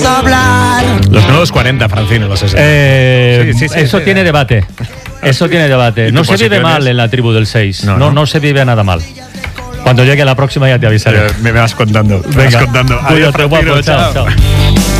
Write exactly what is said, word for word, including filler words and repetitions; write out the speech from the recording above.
Los nuevos cuarenta, Francino, los sesenta. Eh, sí, sí, sí, eso sí, tiene sí. debate. Eso tiene debate. No se vive mal en la tribu del seis. No, no, no, no se vive nada mal. Cuando llegue la próxima ya te avisaré. Me vas contando. Me Venga, vas contando. cuídate, Adiós, guapo. Francino, Chao, chao. chao.